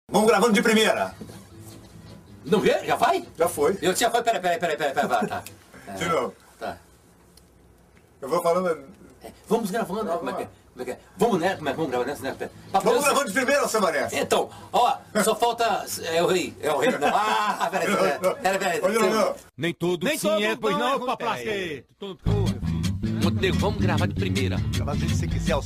Vamos gravando de primeira. Não vê? Já vai? Já foi. Eu já foi, peraí, tá. De novo. Tá. Eu vou falando... Vamos gravando, né? Como é que é? Vamos, né? Vamos gravar nessa, né? Vamos gravando de primeira, seu Mané. Então, ó, só falta... É o rei, não. Ah, peraí. Nem todo sim é, pois não, papai. Montenegro, vamos gravar de primeira. Grava do jeito que você quiser,